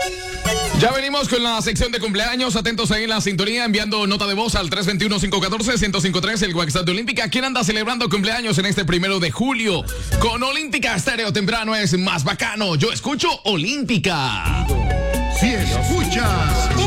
Ya venimos con la sección de cumpleaños. Atentos ahí en la sintonía, enviando nota de voz al 321-514-1053, el WhatsApp de Olímpica. ¿Quién anda celebrando cumpleaños en este 1 de julio? Con Olímpica Estéreo temprano es más bacano. Yo escucho Olímpica. Si escuchas